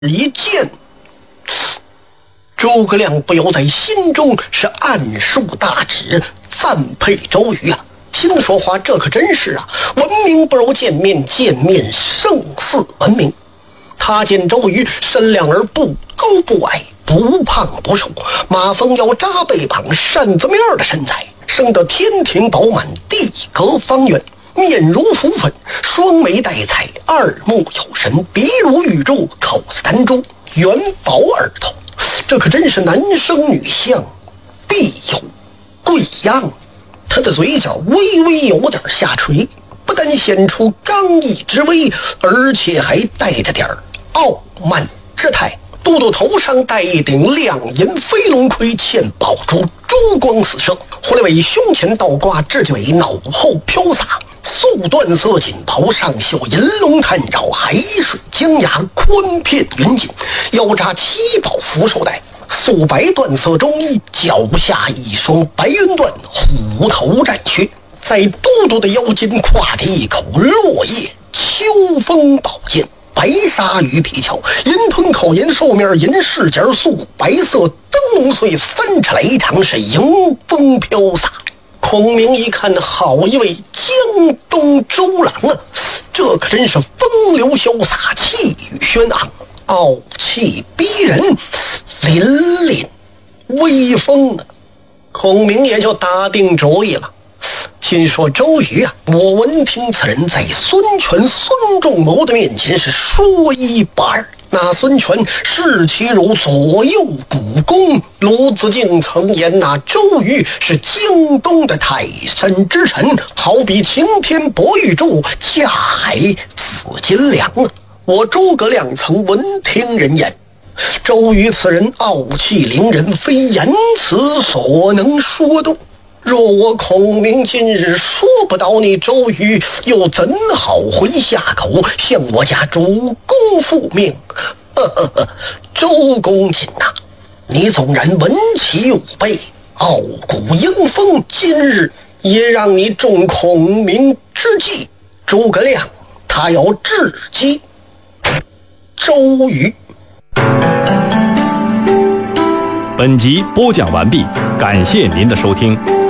一见，诸葛亮不由在心中是暗竖大指，赞佩周瑜啊！听说话这可真是啊，闻名不如见面，见面胜似闻名。他见周瑜身量而不高不矮，不胖不瘦，马蜂腰扎背膀，扇子面的身材，生得天庭饱满，地阁方圆，面如浮粉，双眉带彩，二目有神，鼻如玉柱，口似丹珠，元宝耳朵，这可真是男生女相必有贵样。他的嘴角微微有点下垂，不但显出刚毅之威，而且还带着点傲慢之态。都督头上戴一顶亮银飞龙盔，嵌宝珠，珠光四射，狐狸尾胸前倒挂，雉鸡尾脑后飘洒，素缎色锦袍上绣银龙探爪，海水江崖宽片云锦，腰扎七宝福寿带，素白缎色中衣，脚下一双白云缎虎头战靴，在都督的腰间挎着一口落叶秋风宝剑，白鲨鱼皮鞘，银吞口，银兽面，银饰件素，白色灯笼穗，三尺来长，是迎风飘洒。孔明一看，好一位江东周郎啊！这可真是风流潇洒，气宇轩昂，傲气逼人，凛凛威风啊！孔明也就打定主意了，心说周瑜啊，我闻听此人在孙权、孙仲谋的面前是说一不二。那孙权视其如左右股肱，卢子敬曾言那周瑜是京东的泰山之臣，好比擎天博玉柱，架海紫金梁啊！我诸葛亮曾闻听人言，周瑜此人傲气凌人，非言辞所能说动。若我孔明今日说不到你周瑜，又怎好回下口向我家主公复命？周公瑾呐，你纵然文其武备，傲骨英风，今日也让你中孔明之计。诸葛亮他要智击周瑜。 本集播讲完毕，感谢您的收听。